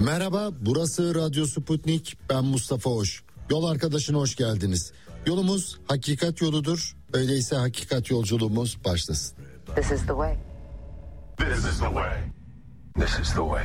Merhaba, burası Radyo Sputnik, ben Mustafa Hoş. Yol arkadaşına hoş geldiniz. Yolumuz hakikat yoludur. Öyleyse hakikat yolculuğumuz başlasın. This is the way. This is the way. This is the way.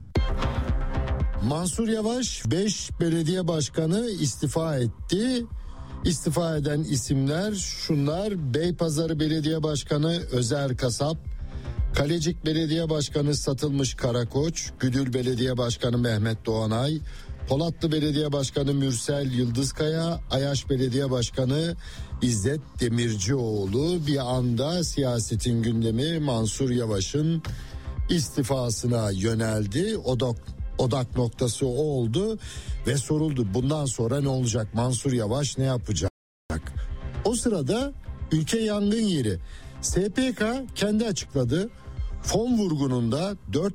Mansur Yavaş 5 belediye başkanı istifa etti. İstifa eden isimler şunlar: Beypazarı Belediye Başkanı Özer Kasap, Kalecik Belediye Başkanı Satılmış Karakoç, Güdül Belediye Başkanı Mehmet Doğanay, Polatlı Belediye Başkanı Mürsel Yıldızkaya, Ayaş Belediye Başkanı İzzet Demircioğlu. Bir anda siyasetin gündemi Mansur Yavaş'ın istifasına yöneldi. Odak noktası o oldu ve soruldu, bundan sonra ne olacak, Mansur Yavaş ne yapacak? O sırada ülke yangın yeri. SPK kendi açıkladı. Fon vurgununda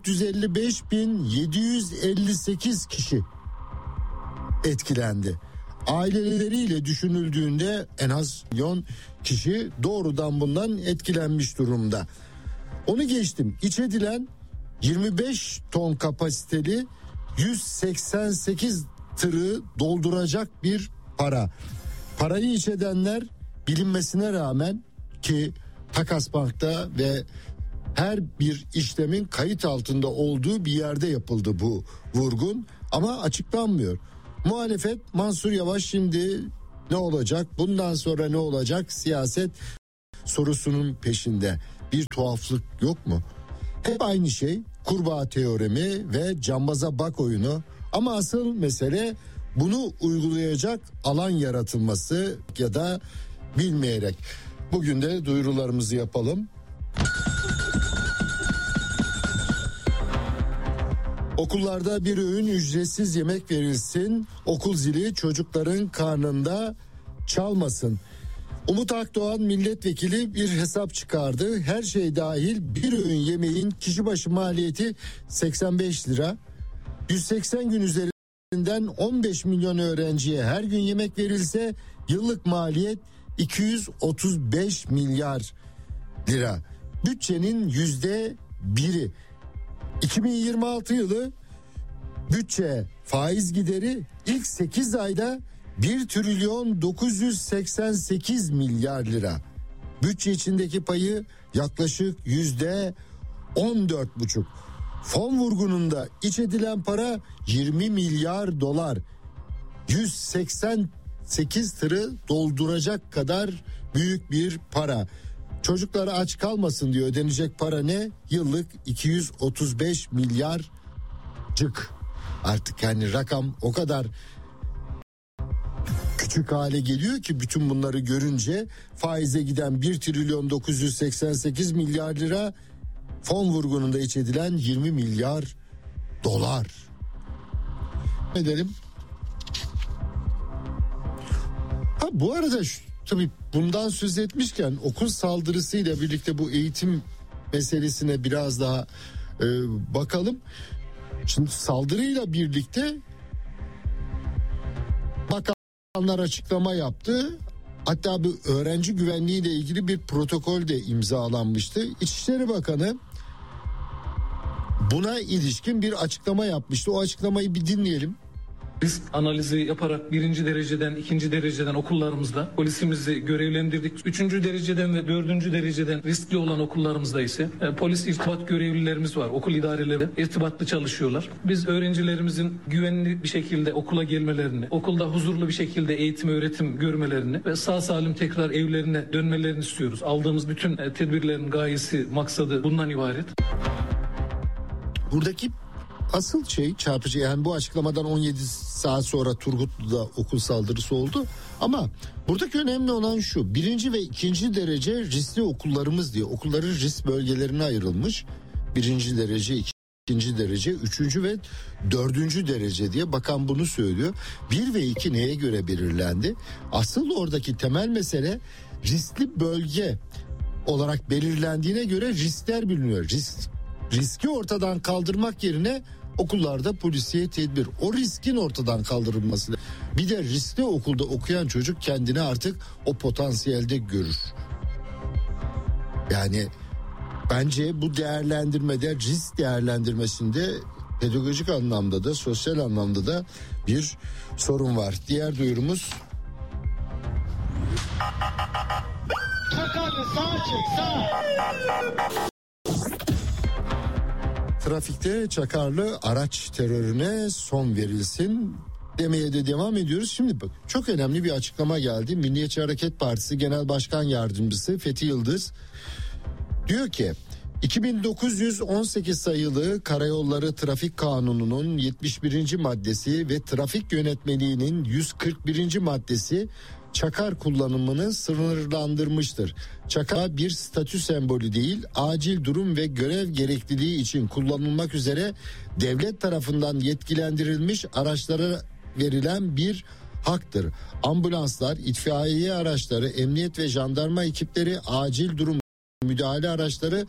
455.758 kişi etkilendi. Aileleriyle düşünüldüğünde en az 1 milyon kişi doğrudan bundan etkilenmiş durumda. Onu geçtim. İç edilen 25 ton kapasiteli 188 tırı dolduracak bir para. Parayı iç edenler bilinmesine rağmen, ki Takas Bank'ta ve her bir işlemin kayıt altında olduğu bir yerde yapıldı bu vurgun, ama açıklanmıyor. Muhalefet Mansur Yavaş şimdi ne olacak, bundan sonra ne olacak, siyaset sorusunun peşinde. Bir tuhaflık yok mu? Hep aynı şey, kurbağa teoremi ve cambaza bak oyunu, ama asıl mesele bunu uygulayacak alan yaratılması ya da bilmeyerek. Bugün de duyurularımızı yapalım. Okullarda bir öğün ücretsiz yemek verilsin. Okul zili çocukların karnında çalmasın. Umut Akdoğan milletvekili bir hesap çıkardı. Her şey dahil bir öğün yemeğin kişi başı maliyeti 85 lira. 180 gün üzerinden 15 milyon öğrenciye her gün yemek verilse yıllık maliyet 235 milyar lira. Bütçenin %1'i. 2026 yılı bütçe faiz gideri ilk 8 ayda 1 trilyon 988 milyar lira. Bütçe içindeki payı yaklaşık %14,5. Fon vurgununda iç edilen para 20 milyar dolar. 188 tırı dolduracak kadar büyük bir para. Çocuklar aç kalmasın diye ödenecek para ne? Yıllık 235 milyarcık. Artık yani rakam o kadar küçük hale geliyor ki bütün bunları görünce, faize giden 1 trilyon 988 milyar lira, fon vurgununda iç edilen 20 milyar dolar. Edelim. Ha, bu arada tabii bundan söz etmişken okul saldırısıyla birlikte bu eğitim meselesine biraz daha bakalım. Şimdi saldırıyla birlikte bakanlar açıklama yaptı. Hatta bu öğrenci güvenliğiyle ilgili bir protokol de imzalanmıştı. İçişleri Bakanı buna ilişkin bir açıklama yapmıştı. O açıklamayı bir dinleyelim. Risk analizi yaparak 1. dereceden, 2. dereceden okullarımızda polisimizi görevlendirdik. 3. dereceden ve 4. dereceden riskli olan okullarımızda ise polis irtibat görevlilerimiz var. Okul idareleri irtibatlı çalışıyorlar. Biz öğrencilerimizin güvenli bir şekilde okula gelmelerini, okulda huzurlu bir şekilde eğitim, öğretim görmelerini ve sağ salim tekrar evlerine dönmelerini istiyoruz. Aldığımız bütün tedbirlerin gayesi, maksadı bundan ibaret. Buradaki asıl şey çarpıcı, yani bu açıklamadan 17 saat sonra Turgutlu'da okul saldırısı oldu. Ama buradaki önemli olan şu: 1. ve 2. derece riskli okullarımız diye okulların risk bölgelerine ayrılmış. 1. derece, 2. derece, 3. ve 4. derece diye bakan bunu söylüyor. 1 ve 2 neye göre belirlendi? Asıl oradaki temel mesele riskli bölge olarak belirlendiğine göre riskler biliniyor. Riski ortadan kaldırmak yerine okullarda polisiye tedbir. O riskin ortadan kaldırılması. Bir de riskli okulda okuyan çocuk kendini artık o potansiyelde görür. Yani bence bu değerlendirmede, risk değerlendirmesinde pedagojik anlamda da sosyal anlamda da bir sorun var. Diğer duyurumuz. Çakarlı sağa çek, sağ. Trafikte çakarlı araç terörüne son verilsin demeye de devam ediyoruz. Şimdi bak, çok önemli bir açıklama geldi. Milliyetçi Hareket Partisi Genel Başkan Yardımcısı Fethi Yıldız diyor ki 2918 sayılı Karayolları Trafik Kanunu'nun 71. maddesi ve trafik yönetmeliğinin 141. maddesi çakar kullanımını sınırlandırmıştır. Çakar bir statü sembolü değil, acil durum ve görev gerekliliği için kullanılmak üzere devlet tarafından yetkilendirilmiş araçlara verilen bir haktır. Ambulanslar, itfaiye araçları, emniyet ve jandarma ekipleri, acil durum müdahale araçları,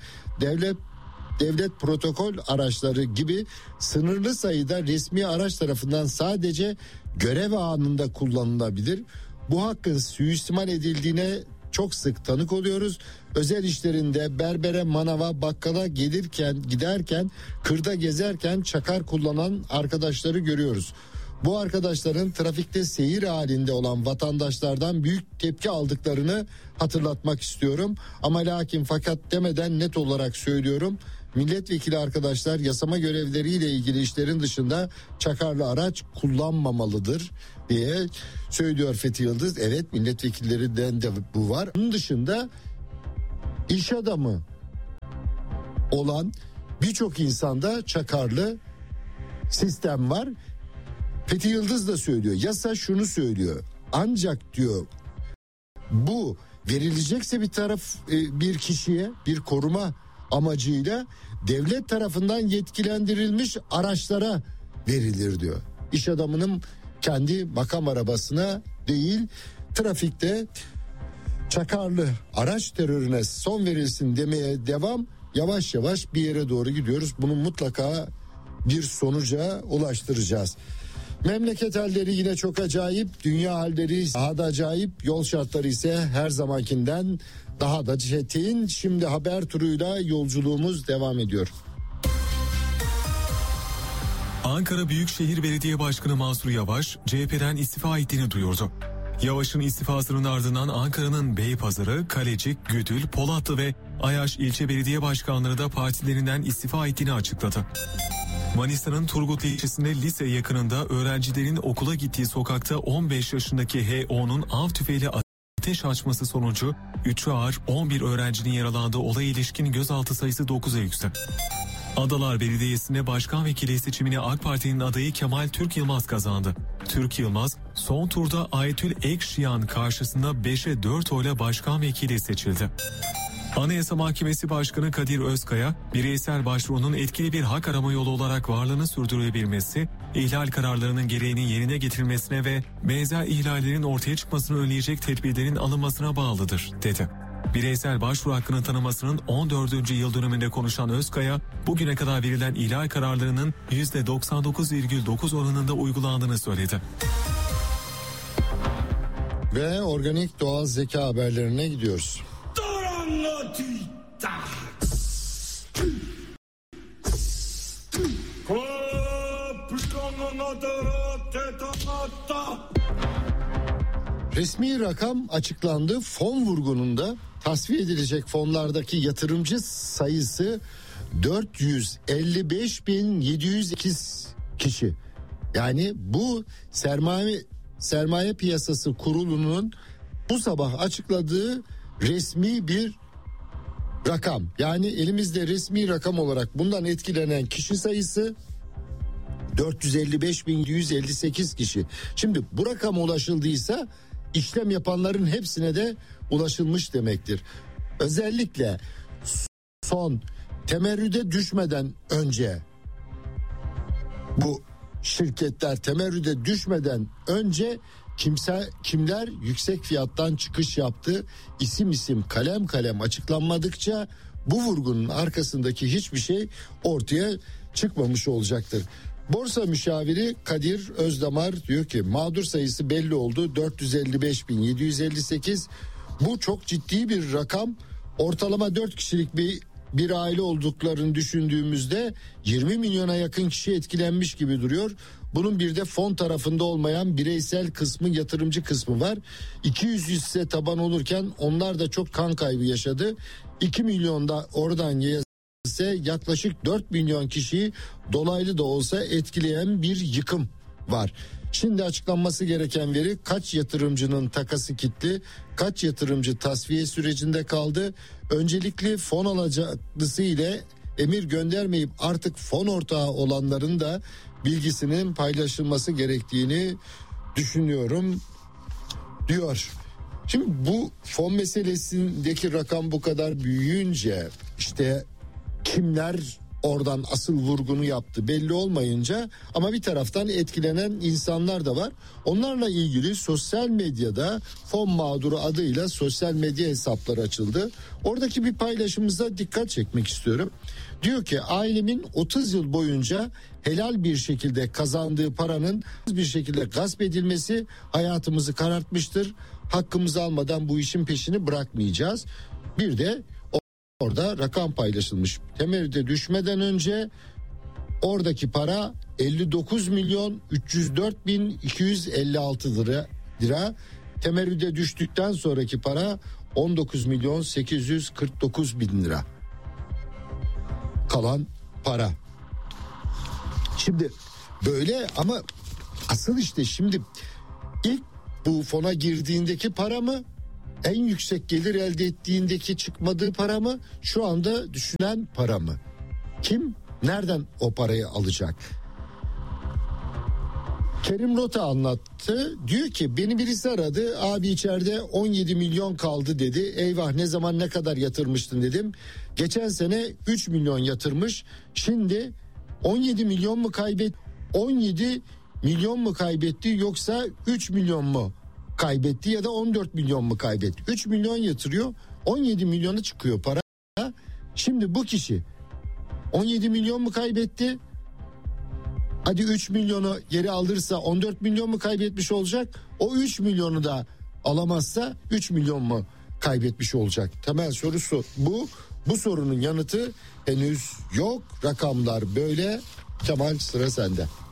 devlet protokol araçları gibi sınırlı sayıda resmi araç tarafından sadece görev anında kullanılabilir. Bu hakkın suistimal edildiğine çok sık tanık oluyoruz. Özel işlerinde berbere, manava, bakkala giderken, kırda gezerken çakar kullanan arkadaşları görüyoruz. Bu arkadaşların trafikte seyir halinde olan vatandaşlardan büyük tepki aldıklarını hatırlatmak istiyorum. Ama lakin fakat demeden net olarak söylüyorum. Milletvekili arkadaşlar yasama görevleriyle ilgili işlerin dışında çakarlı araç kullanmamalıdır diye söylüyor Fethi Yıldız. Evet, milletvekillerinden de bu var. Bunun dışında iş adamı olan birçok insanda çakarlı sistem var. Fethi Yıldız da söylüyor. Yasa şunu söylüyor. Ancak diyor bu verilecekse bir kişiye bir koruma amacıyla devlet tarafından yetkilendirilmiş araçlara verilir diyor. İş adamının kendi makam arabasına değil. Trafikte çakarlı araç terörüne son verilsin demeye devam. Yavaş yavaş bir yere doğru gidiyoruz. Bunu mutlaka bir sonuca ulaştıracağız. Memleket halleri yine çok acayip, dünya halleri daha da acayip, yol şartları ise her zamankinden daha da çetin. Şimdi haber turuyla yolculuğumuz devam ediyor. Ankara Büyükşehir Belediye Başkanı Mansur Yavaş CHP'den istifa ettiğini duyurdu. Yavaş'ın istifasının ardından Ankara'nın Beypazarı, Kalecik, Güdül, Polatlı ve Ayaş ilçe belediye başkanları da partilerinden istifa ettiğini açıkladı. Manisa'nın Turgutlu ilçesinde lise yakınında öğrencilerin okula gittiği sokakta 15 yaşındaki H.O.'nun av tüfeğiyle ateş açması sonucu 3'ü ağır 11 öğrencinin yaralandığı olaya ilişkin gözaltı sayısı 9'a yükseldi. Adalar Belediyesi'nde başkan vekili seçimini AK Parti'nin adayı Kemal Türk Yılmaz kazandı. Türk Yılmaz son turda Aytül Ekşiyan karşısında 5'e 4 oyla başkan vekili seçildi. Anayasa Mahkemesi Başkanı Kadir Özkaya, bireysel başvurunun etkili bir hak arama yolu olarak varlığını sürdürebilmesi, ihlal kararlarının gereğinin yerine getirilmesine ve benzer ihlallerin ortaya çıkmasını önleyecek tedbirlerin alınmasına bağlıdır, dedi. Bireysel başvuru hakkının tanımasının 14. yıl dönümünde konuşan Özkaya, bugüne kadar verilen ihlal kararlarının %99,9 oranında uygulandığını söyledi. Ve organik doğal zeka haberlerine gidiyoruz. Resmi rakam açıklandı. Fon vurgununda tasfiye edilecek fonlardaki yatırımcı sayısı 455.702 kişi. Yani bu sermaye piyasası kurulunun bu sabah açıkladığı resmi bir rakam. Yani elimizde resmi rakam olarak bundan etkilenen kişi sayısı 455.158 kişi. Şimdi bu rakama ulaşıldıysa işlem yapanların hepsine de ulaşılmış demektir. Özellikle son temerrüde düşmeden önce bu şirketler temerrüde düşmeden önce kimler yüksek fiyattan çıkış yaptı, isim kalem kalem açıklanmadıkça bu vurgunun arkasındaki hiçbir şey ortaya çıkmamış olacaktır. Borsa müşaviri Kadir Özdamar diyor ki mağdur sayısı belli oldu, 455.758. Bu çok ciddi bir rakam. Ortalama 4 kişilik bir bir aile olduklarını düşündüğümüzde 20 milyona yakın kişi etkilenmiş gibi duruyor. Bunun bir de fon tarafında olmayan bireysel kısmı, yatırımcı kısmı var. 200 hisse taban olurken onlar da çok kan kaybı yaşadı. 2 milyon da oradan ise yaklaşık 4 milyon kişiyi dolaylı da olsa etkileyen bir yıkım var. Şimdi açıklanması gereken veri, kaç yatırımcının takası gitti, kaç yatırımcı tasfiye sürecinde kaldı. Öncelikli fon alacaklısı ile emir göndermeyip artık fon ortağı olanların da bilgisinin paylaşılması gerektiğini düşünüyorum diyor. Şimdi bu fon meselesindeki rakam bu kadar büyüyünce işte kimler oradan asıl vurgunu yaptı belli olmayınca, ama bir taraftan etkilenen insanlar da var. Onlarla ilgili sosyal medyada fon mağduru adıyla sosyal medya hesapları açıldı. Oradaki bir paylaşımımıza dikkat çekmek istiyorum. Diyor ki ailemin 30 yıl boyunca helal bir şekilde kazandığı paranın bir şekilde gasp edilmesi hayatımızı karartmıştır. Hakkımızı almadan bu işin peşini bırakmayacağız. Bir de orada rakam paylaşılmış. Temerrüde düşmeden önce oradaki para 59 milyon 304 bin 256 lira. Temerrüde düştükten sonraki para 19 milyon 849 bin lira. Kalan para. Şimdi böyle, ama asıl işte şimdi ilk bu fona girdiğindeki para mı, en yüksek gelir elde ettiğindeki çıkmadığı para mı, şu anda düşünen para mı? Kim nereden o parayı alacak? Kerim Rota anlattı. Diyor ki beni birisi aradı. Abi içeride 17 milyon kaldı dedi. Eyvah, ne zaman ne kadar yatırmıştın dedim. Geçen sene 3 milyon yatırmış. Şimdi 17 milyon mu kaybetti? 17 milyon mu kaybetti yoksa 3 milyon mu kaybetti ya da 14 milyon mu kaybetti? 3 milyon yatırıyor, 17 milyona çıkıyor para. Şimdi bu kişi 17 milyon mu kaybetti? Hadi 3 milyonu geri alırsa 14 milyon mu kaybetmiş olacak? O 3 milyonu da alamazsa 3 milyon mu kaybetmiş olacak? Temel sorusu bu. Bu sorunun yanıtı henüz yok. Rakamlar böyle. Kemal, sıra sende.